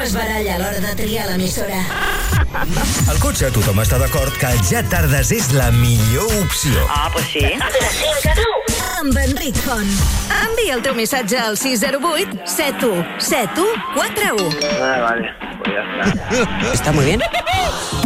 es baralla a l'hora de triar l'emissora. Al cotxe tothom està d'acord que el Ja Tardes és la millor opció. Ah, pues sí. De 5 a 9. Amb Enric Font. Envia el teu missatge al 608 717141. Vale, pues ya está. Está muy bien.